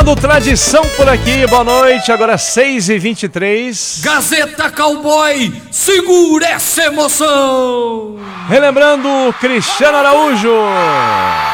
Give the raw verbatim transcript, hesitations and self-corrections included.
Relembrando tradição por aqui, boa noite, agora seis e vinte e três. Gazeta Cowboy, segura essa emoção! Relembrando Cristiano Araújo.